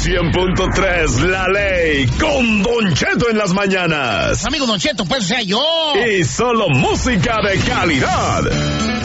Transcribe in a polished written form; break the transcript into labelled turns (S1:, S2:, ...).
S1: 100.3 La Ley con Don Cheto en las mañanas.
S2: Amigo Don Cheto, pues, o sea, yo.
S1: Y solo música de calidad.